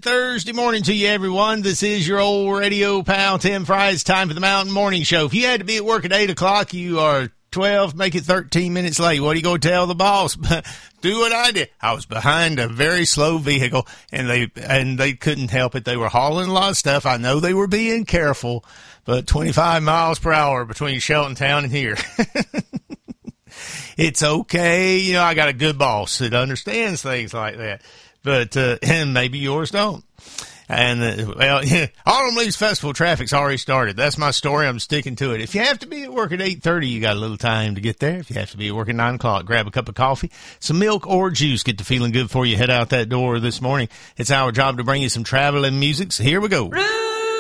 Good Thursday morning to you, everyone. This is your old radio pal, Tim Fry. It's time for the Mountain Morning Show. If you had to be at work at 8 o'clock, you are 12, make it 13 minutes late. What are you going to tell the boss? Do what I did. I was behind a very slow vehicle, and they couldn't help it. They were hauling a lot of stuff. I know they were being careful, but 25 miles per hour between Sheltontown and here. It's okay. You know, I got a good boss that understands things like that. But, and maybe yours don't. And, Autumn Leaves Festival traffic's already started. That's my story. I'm sticking to it. If you have to be at work at 8:30, you got a little time to get there. If you have to be at work at 9 o'clock, grab a cup of coffee, some milk or juice. Get to feeling good before you head out that door this morning. It's our job to bring you some traveling music. So here we go.